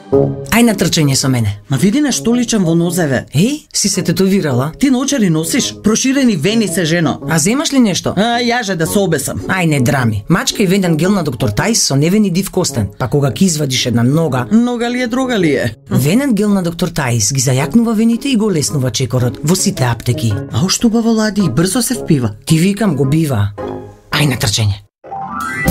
Ај на трчање со мене. Ма види нешто личам во нозеве. Си се тетовирала? Ти наочари носиш? Проширени вени се, жено. А земаш ли нешто? Јаже да се обесам. Ај не драми. Мачка и веден гел на доктор Тајс со невени див костен. Па кога ќе извадиш една нога... Нога ли е, друга ли е? Венен гел на доктор Тајс ги зајакнува вените и го леснува чекорот во сите аптеки. А ушто убаво лади и брзо се впива. Ти викам го бива. Ај на трчање.